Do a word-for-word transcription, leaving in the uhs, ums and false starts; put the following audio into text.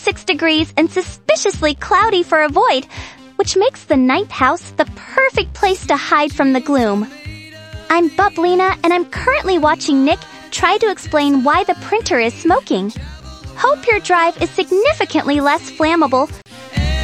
thirty-six degrees and suspiciously cloudy for a void, which makes the ninth house the perfect place to hide from the gloom. I'm Bublina, and I'm currently watching Nick try to explain why the printer is smoking. Hope your drive is significantly less flammable